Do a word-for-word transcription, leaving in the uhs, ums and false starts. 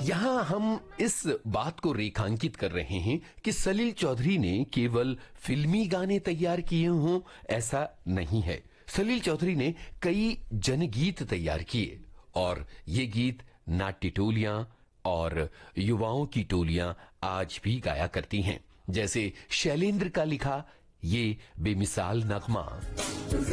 यहाँ हम इस बात को रेखांकित कर रहे हैं कि सलील चौधरी ने केवल फिल्मी गाने तैयार किए हों, ऐसा नहीं है। सलील चौधरी ने कई जनगीत तैयार किए और ये गीत नाट्य टोलियां और युवाओं की टोलियां आज भी गाया करती हैं। जैसे शैलेंद्र का लिखा ये बेमिसाल नगमा।